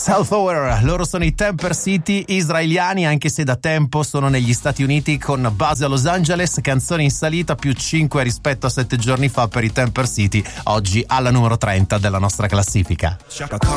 Self-Aware, loro sono i Temper City israeliani, anche se da tempo sono negli Stati Uniti con base a Los Angeles. Canzone in salita, più 5 rispetto a 7 giorni fa per i Temper City, oggi alla numero 30 della nostra classifica.